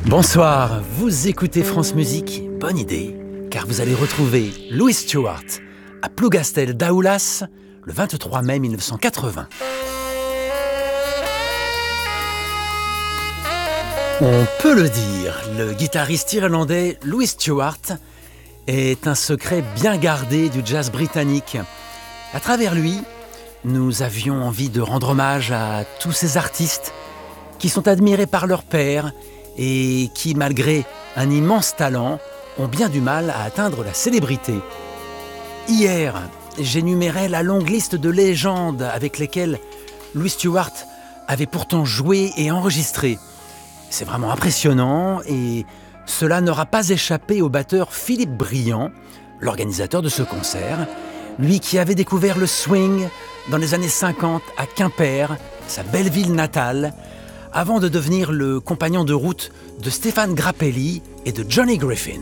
Bonsoir, vous écoutez France Musique, bonne idée, car vous allez retrouver Louis Stewart à Plougastel d'Aoulas le 23 mai 1980. On peut le dire, le guitariste irlandais Louis Stewart est un secret bien gardé du jazz britannique. À travers lui, nous avions envie de rendre hommage à tous ces artistes qui sont admirés par leur père et qui, malgré un immense talent, ont bien du mal à atteindre la célébrité. Hier, j'énumérais la longue liste de légendes avec lesquelles Louis Stewart avait pourtant joué et enregistré. C'est vraiment impressionnant et cela n'aura pas échappé au batteur Philippe Briand, l'organisateur de ce concert, lui qui avait découvert le swing dans les années 50 à Quimper, sa belle ville natale, avant de devenir le compagnon de route de Stéphane Grappelli et de Johnny Griffin.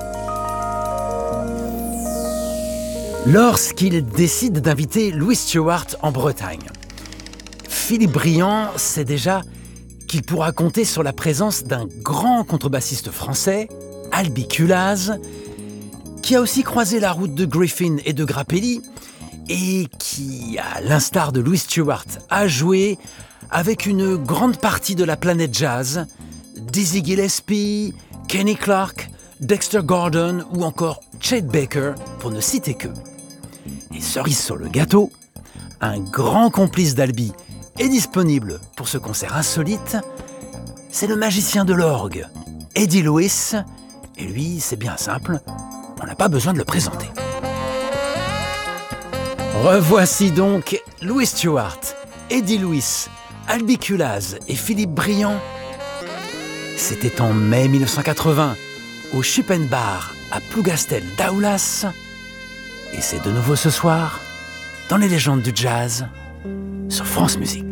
Lorsqu'il décide d'inviter Louis Stewart en Bretagne, Philippe Briand sait déjà qu'il pourra compter sur la présence d'un grand contrebassiste français, Albi Kulaz, qui a aussi croisé la route de Griffin et de Grappelli et qui, à l'instar de Louis Stewart, a joué avec une grande partie de la planète jazz, Dizzy Gillespie, Kenny Clarke, Dexter Gordon ou encore Chet Baker, pour ne citer qu'eux. Et cerise sur le gâteau, un grand complice d'Albi est disponible pour ce concert insolite, c'est le magicien de l'orgue, Eddie Lewis, et lui, c'est bien simple, on n'a pas besoin de le présenter. Revoici donc Louis Stewart, Eddie Lewis, Albi Kulaz et Philippe Briand. C'était en mai 1980, au Schuppenbar à Plougastel d'Aoulas. Et c'est de nouveau ce soir, dans les légendes du jazz, sur France Musique.